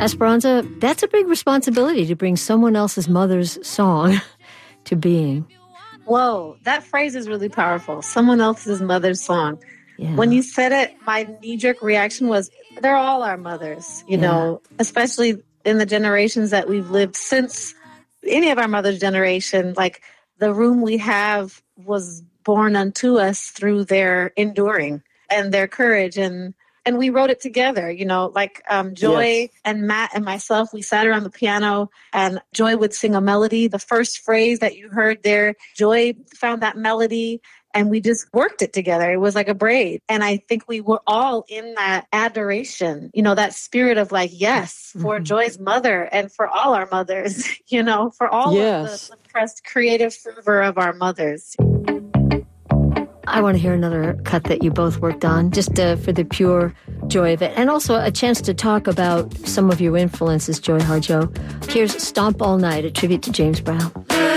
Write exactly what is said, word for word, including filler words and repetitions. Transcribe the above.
Esperanza, that's a big responsibility to bring someone else's mother's song to being. Whoa, that phrase is really powerful. Someone else's mother's song. Yeah. When you said it, my knee-jerk reaction was, they're all our mothers, you yeah. know, especially in the generations that we've lived since any of our mother's generation. Like, the room we have was born unto us through their enduring and their courage. And And we wrote it together, you know, like um, Joy yes. and Matt and myself, we sat around the piano and Joy would sing a melody. The first phrase that you heard there, Joy found that melody and we just worked it together. It was like a braid. And I think we were all in that adoration, you know, that spirit of like, yes, for mm-hmm. Joy's mother and for all our mothers, you know, for all yes. of the suppressed creative fervor of our mothers. I want to hear another cut that you both worked on, just uh, for the pure joy of it. And also a chance to talk about some of your influences, Joy Harjo. Here's Stomp All Night, a tribute to James Brown.